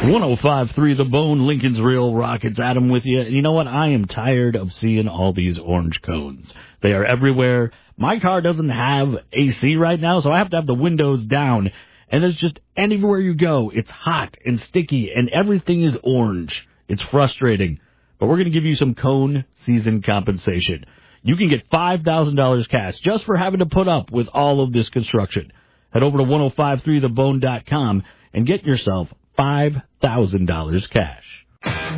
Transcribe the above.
105.3 The Bone, Lincoln's Real Rockets. Adam with you. You know what? I am tired of seeing all these orange cones. They are everywhere. My car doesn't have AC right now, so I have to have the windows down. And there's just anywhere you go, it's hot and sticky, and everything is orange. It's frustrating. But we're going to give you some cone season compensation. You can get $5,000 cash just for having to put up with all of this construction. Head over to 1053thebone.com and get yourself $5,000 cash.